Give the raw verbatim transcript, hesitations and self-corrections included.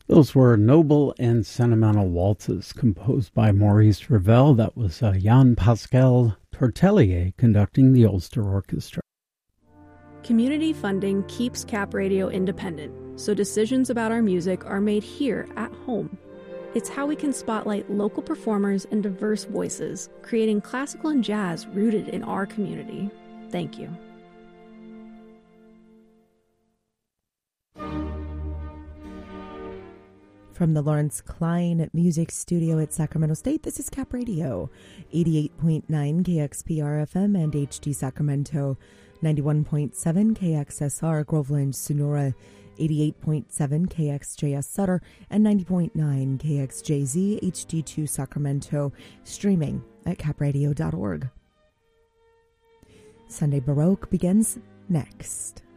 Those were Noble and Sentimental Waltzes, composed by Maurice Ravel. That was uh, Jean-Pascal Tortelier conducting the Ulster Orchestra. Community funding keeps Cap Radio independent, so decisions about our music are made here at home. It's how we can spotlight local performers and diverse voices, creating classical and jazz rooted in our community. Thank you. From the Lawrence Klein Music Studio at Sacramento State, this is Cap Radio, eighty-eight point nine K X P R F M and H D Sacramento, ninety-one point seven K X S R Groveland, Sonora, eighty-eight point seven K X J S Sutter, and ninety point nine K X J Z H D two Sacramento, streaming at cap radio dot org. Sunday Baroque begins next.